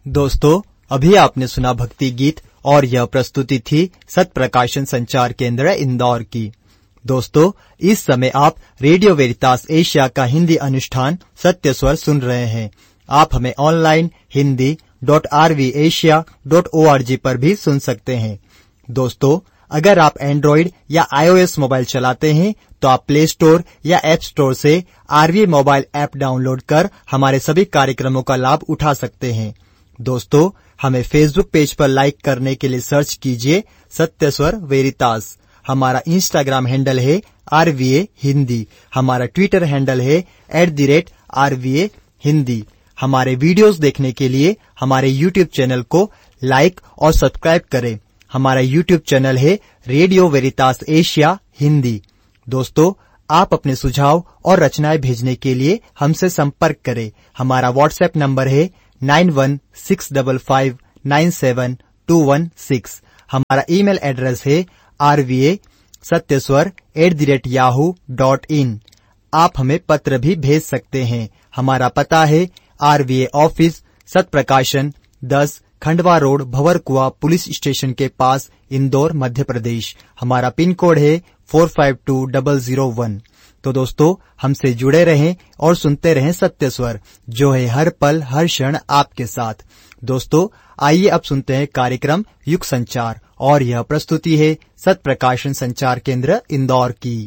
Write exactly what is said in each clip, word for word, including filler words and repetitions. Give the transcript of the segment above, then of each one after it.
दोस्तों, अभी आपने सुना भक्ति गीत और यह प्रस्तुति थी सत्य प्रकाशन संचार केंद्र इंदौर की। दोस्तों, इस समय आप रेडियो वेरितास एशिया का हिंदी अनुष्ठान सत्य स्वर सुन रहे हैं। आप हमें online Hindi dot are we Asia dot O R G पर भी सुन सकते हैं। दोस्तों, अगर आप एंड्रॉइड या आईओएस मोबाइल चलाते हैं तो आप प्ले स्टोर या ऐप स्टोर से आरवी मोबाइल ऐप डाउनलोड कर हमारे सभी कार्यक्रमों का लाभ उठा सकते हैं। दोस्तों, हमें फेसबुक पेज पर लाइक करने के लिए सर्च कीजिए सत्य स्वर वेरितास। हमारा इंस्टाग्राम हैंडल है आरवीए हिंदी। हमारा ट्विटर हैंडल है एट द रेट आरवीए हिंदी। हमारे वीडियोस देखने के लिए हमारे यूट्यूब चैनल को लाइक और सब्सक्राइब करें। हमारा यूट्यूब चैनल है रेडियो वेरितास एशिया हिंदी। दोस्तों, आप अपने सुझाव और रचनाएं भेजने के लिए हमसे संपर्क करें। हमारा व्हाट्सएप नंबर है nine one six five five nine seven to one six. हमारा ईमेल एड्रेस है आरवीए सत्यस्वर at the rate Yahoo dot in. आप हमें पत्र भी भेज सकते हैं। हमारा पता है आरवीए ऑफिस सत्य प्रकाशन दस Khandwa road Bhanwarkuan police station के पास इंदौर मध्य प्रदेश। हमारा पिन कोड है four five to double zero one. तो दोस्तों, हमसे जुड़े रहें और सुनते रहें सत्य स्वर, जो है हर पल हर क्षण आपके साथ। दोस्तों, आइए अब सुनते हैं कार्यक्रम युग संचार और यह प्रस्तुति है सत्य प्रकाशन संचार केंद्र इंदौर की।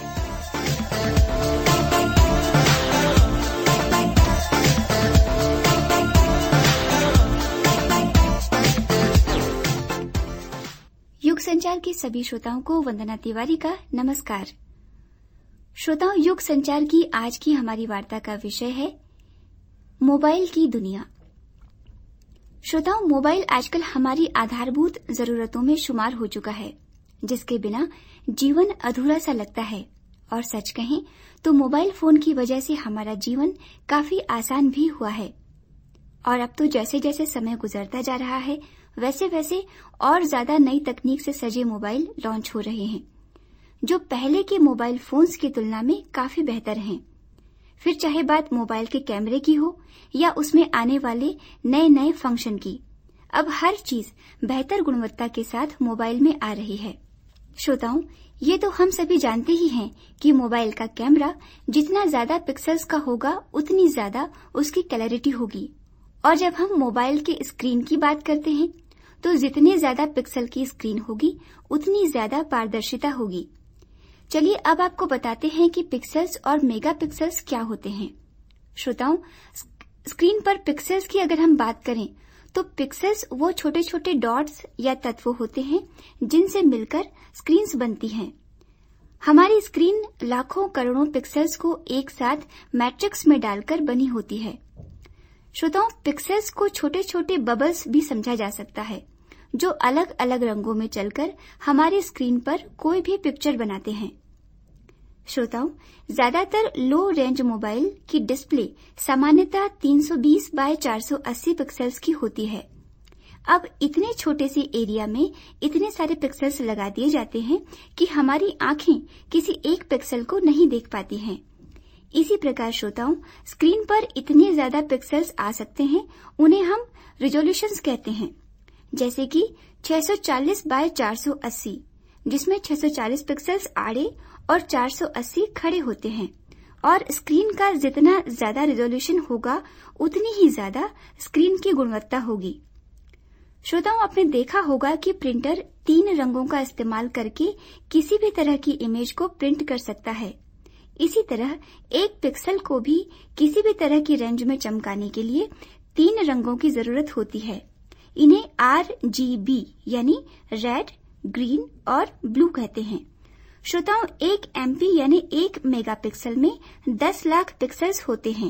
युग संचार के सभी श्रोताओं को वंदना तिवारी का नमस्कार। श्रोताओं, युग संचार की आज की हमारी वार्ता का विषय है मोबाइल की दुनिया। श्रोताओं, मोबाइल आजकल हमारी आधारभूत जरूरतों में शुमार हो चुका है, जिसके बिना जीवन अधूरा सा लगता है। और सच कहें तो मोबाइल फोन की वजह से हमारा जीवन काफी आसान भी हुआ है। और अब तो जैसे जैसे समय गुजरता जा रहा है, वैसे वैसे और ज्यादा नई तकनीक से सजे मोबाइल लॉन्च हो रहे हैं, जो पहले के मोबाइल फोन्स की तुलना में काफी बेहतर हैं। फिर चाहे बात मोबाइल के कैमरे की हो या उसमें आने वाले नए नए फंक्शन की, अब हर चीज बेहतर गुणवत्ता के साथ मोबाइल में आ रही है। श्रोताओं, ये तो हम सभी जानते ही हैं कि मोबाइल का कैमरा जितना ज्यादा पिक्सल्स का होगा, उतनी ज्यादा उसकी क्लैरिटी होगी। और जब हम मोबाइल के स्क्रीन की बात करते हैं तो जितने ज्यादा पिक्सल की स्क्रीन होगी, उतनी ज्यादा पारदर्शिता होगी। चलिए अब आपको बताते हैं कि पिक्सल्स और मेगापिक्सल्स क्या होते हैं। श्रोताओं, स्क्रीन पर पिक्सल्स की अगर हम बात करें तो पिक्सल्स वो छोटे छोटे डॉट्स या तत्व होते हैं जिनसे मिलकर स्क्रीन्स बनती हैं। हमारी स्क्रीन लाखों करोड़ों पिक्सल्स को एक साथ मैट्रिक्स में डालकर बनी होती है। श्रोताओं, पिक्सल्स को छोटे छोटे बबल्स भी समझा जा सकता है, जो अलग अलग रंगों में चलकर हमारी स्क्रीन पर कोई भी पिक्चर बनाते हैं। श्रोताओं, ज्यादातर लो रेंज मोबाइल की डिस्प्ले सामान्यतः तीन सौ बीस बाय चार सौ अस्सी पिक्सल्स की होती है। अब इतने छोटे से एरिया में इतने सारे पिक्सल्स लगा दिए जाते हैं कि हमारी आंखें किसी एक पिक्सल को नहीं देख पाती हैं। इसी प्रकार श्रोताओं, स्क्रीन पर इतने ज्यादा पिक्सल्स आ सकते हैं, उन्हें हम रिजोल्यूशंस कहते हैं। जैसे कि छह सौ चालीस बाय चार सौ अस्सी, जिसमें छह सौ चालीस पिक्सल्स आड़े और चार सौ अस्सी खड़े होते हैं। और स्क्रीन का जितना ज्यादा रिजोल्यूशन होगा, उतनी ही ज्यादा स्क्रीन की गुणवत्ता होगी। श्रोताओं, आपने देखा होगा कि प्रिंटर तीन रंगों का इस्तेमाल करके किसी भी तरह की इमेज को प्रिंट कर सकता है। इसी तरह एक पिक्सल को भी किसी भी तरह की रेंज में चमकाने के लिए तीन रंगों की जरूरत होती है। इन्हें आर जी बी यानी रेड, ग्रीन और ब्लू कहते हैं। श्रोताओं, एक एमपी यानी एक मेगापिक्सल में दस लाख पिक्सल्स होते हैं।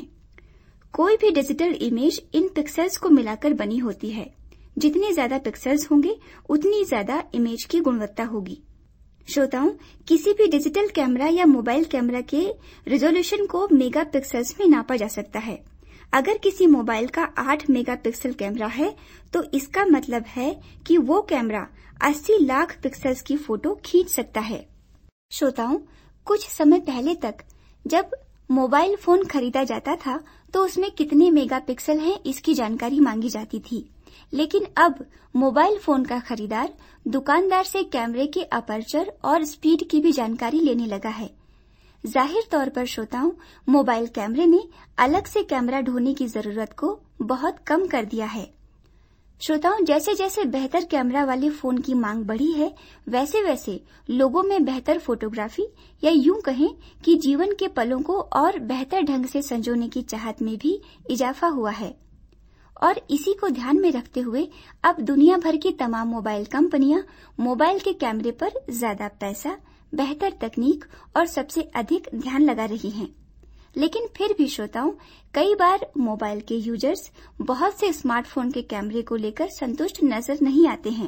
कोई भी डिजिटल इमेज इन पिक्सल्स को मिलाकर बनी होती है। जितने ज्यादा पिक्सल्स होंगे, उतनी ज्यादा इमेज की गुणवत्ता होगी। श्रोताओं, किसी भी डिजिटल कैमरा या मोबाइल कैमरा के रिजोल्यूशन को मेगापिक्सल्स में नापा जा सकता है। अगर किसी मोबाइल का आठ मेगापिक्सल कैमरा है, तो इसका मतलब है कि वो कैमरा अस्सी लाख पिक्सल्स की फोटो खींच सकता है। श्रोताओं, कुछ समय पहले तक जब मोबाइल फोन खरीदा जाता था तो उसमें कितने मेगापिक्सल हैं इसकी जानकारी मांगी जाती थी। लेकिन अब मोबाइल फोन का खरीदार दुकानदार से कैमरे के अपर्चर और स्पीड की भी जानकारी लेने लगा है। जाहिर तौर पर श्रोताओं, मोबाइल कैमरे ने अलग से कैमरा ढोने की जरूरत को बहुत कम कर दिया है। श्रोताओं, जैसे जैसे बेहतर कैमरा वाले फोन की मांग बढ़ी है, वैसे वैसे लोगों में बेहतर फोटोग्राफी या यूं कहें कि जीवन के पलों को और बेहतर ढंग से संजोने की चाहत में भी इजाफा हुआ है। और इसी को ध्यान में रखते हुए अब दुनिया भर की तमाम मोबाइल कंपनियां मोबाइल के कैमरे पर ज्यादा पैसा, बेहतर तकनीक और सबसे अधिक ध्यान लगा रही हैं। लेकिन फिर भी श्रोताओं, कई बार मोबाइल के यूजर्स बहुत से स्मार्टफोन के कैमरे को लेकर संतुष्ट नजर नहीं आते हैं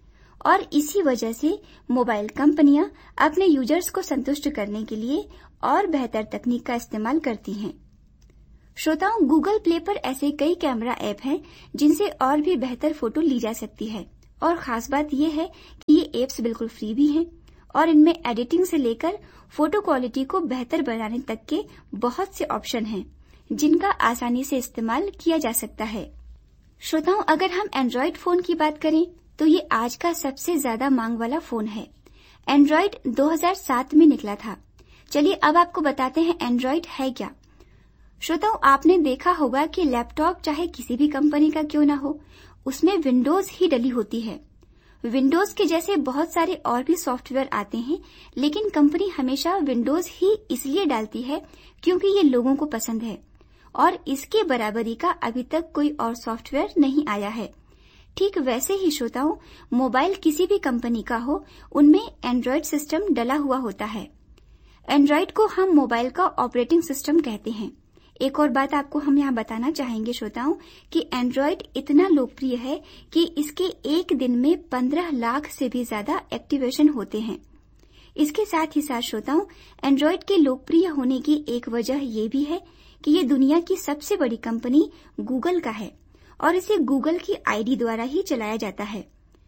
और इसी वजह से मोबाइल कंपनियां अपने यूजर्स को संतुष्ट करने के लिए और बेहतर तकनीक का इस्तेमाल करती हैं। श्रोताओं, गूगल प्ले पर ऐसे कई कैमरा ऐप हैं जिनसे और भी बेहतर फोटो ली जा सकती है और खास बात यह है कि ये ऐप्स बिल्कुल फ्री भी हैं और इनमें एडिटिंग से लेकर फोटो क्वालिटी को बेहतर बनाने तक के बहुत से ऑप्शन हैं जिनका आसानी से इस्तेमाल किया जा सकता है। श्रोताओं, अगर हम एंड्रॉइड फोन की बात करें तो ये आज का सबसे ज्यादा मांग वाला फोन है। एंड्रॉइड दो हज़ार सात में निकला था। चलिए अब आपको बताते हैं एंड्रॉइड है क्या। श्रोताओं, आपने देखा होगा कि लैपटॉप चाहे किसी भी कंपनी का क्यों ना हो, उसमें विंडोज ही डली होती है। विंडोज के जैसे बहुत सारे और भी सॉफ्टवेयर आते हैं, लेकिन कंपनी हमेशा विंडोज ही इसलिए डालती है क्योंकि ये लोगों को पसंद है और इसके बराबरी का अभी तक कोई और सॉफ्टवेयर नहीं आया है। ठीक वैसे ही श्रोताओं, मोबाइल किसी भी कंपनी का हो, उनमें एंड्रॉइड सिस्टम डला हुआ होता है। एंड्रॉइड को हम मोबाइल का ऑपरेटिंग सिस्टम कहते हैं। एक और बात आपको हम यहाँ बताना चाहेंगे श्रोताओं कि एंड्रॉइड इतना लोकप्रिय है कि इसके एक दिन में पंद्रह लाख से भी ज्यादा एक्टिवेशन होते हैं। इसके साथ ही साथ श्रोताओं, एंड्रॉइड के लोकप्रिय होने की एक वजह ये भी है कि ये दुनिया की सबसे बड़ी कंपनी गूगल का है और इसे गूगल की आईडी द्वारा ही चलाया जाता है।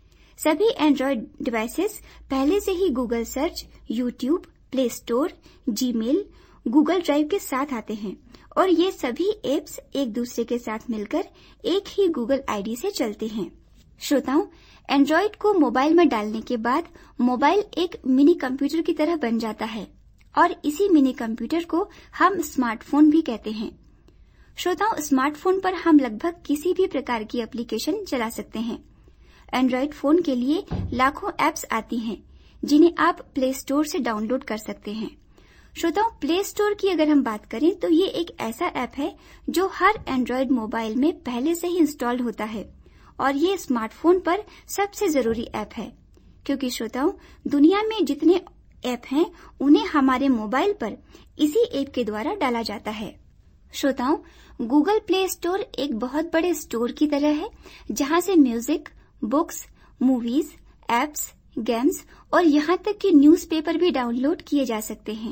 सभी एंड्रॉइड डिवाइसेस पहले से ही Google search, YouTube, play store, Gmail, Google drive के साथ आते हैं और ये सभी एप्स एक दूसरे के साथ मिलकर एक ही गूगल आईडी से चलते हैं। श्रोताओं, एंड्रॉइड को मोबाइल में डालने के बाद मोबाइल एक मिनी कंप्यूटर की तरह बन जाता है और इसी मिनी कंप्यूटर को हम स्मार्टफोन भी कहते हैं। श्रोताओं, स्मार्टफोन पर हम लगभग किसी भी प्रकार की एप्लीकेशन चला सकते हैं। एंड्रॉइड फोन के लिए लाखों एप्स आती हैं जिन्हें आप प्ले स्टोर से डाउनलोड कर सकते हैं। श्रोताओं, प्ले स्टोर की अगर हम बात करें तो ये एक ऐसा ऐप है जो हर एंड्रॉइड मोबाइल में पहले से ही इंस्टॉल्ड होता है और ये स्मार्टफोन पर सबसे जरूरी ऐप है क्योंकि श्रोताओं, दुनिया में जितने ऐप हैं उन्हें हमारे मोबाइल पर इसी ऐप के द्वारा डाला जाता है। श्रोताओं, गूगल प्ले स्टोर एक बहुत बड़े स्टोर की तरह है जहां से music, books, movies, apps, games और यहाँ तक कि न्यूज़पेपर भी डाउनलोड किए जा सकते हैं।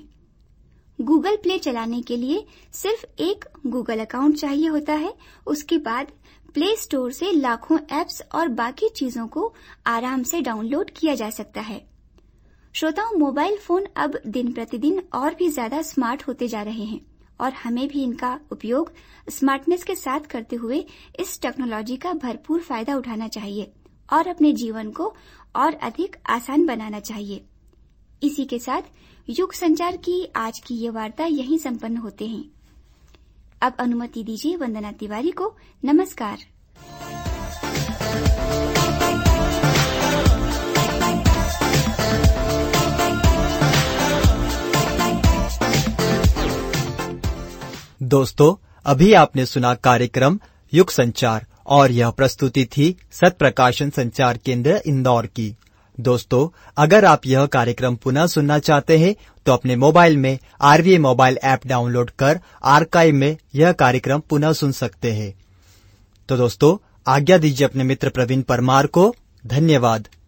गूगल प्ले चलाने के लिए सिर्फ एक गूगल अकाउंट चाहिए होता है। उसके बाद प्ले स्टोर से लाखों एप्स और बाकी चीजों को आराम से डाउनलोड किया जा सकता है। श्रोताओं, मोबाइल फोन अब दिन प्रतिदिन और भी ज्यादा स्मार्ट होते जा रहे हैं और हमें भी इनका उपयोग स्मार्टनेस के साथ करते हुए इस टेक्नोलॉजी का भरपूर फायदा उठाना चाहिए और अपने जीवन को और अधिक आसान बनाना चाहिए। इसी के साथ युग संचार की आज की ये वार्ता यहीं संपन्न होते हैं। अब अनुमति दीजिए वंदना तिवारी को नमस्कार। दोस्तों, अभी आपने सुना कार्यक्रम युग संचार और यह प्रस्तुति थी सत प्रकाशन संचार केंद्र इंदौर की। दोस्तों, अगर आप यह कार्यक्रम पुनः सुनना चाहते हैं तो अपने मोबाइल में आरवीए मोबाइल ऐप डाउनलोड कर आर्काइव में यह कार्यक्रम पुनः सुन सकते हैं। तो दोस्तों, आज्ञा दीजिए अपने मित्र प्रवीण परमार को। धन्यवाद।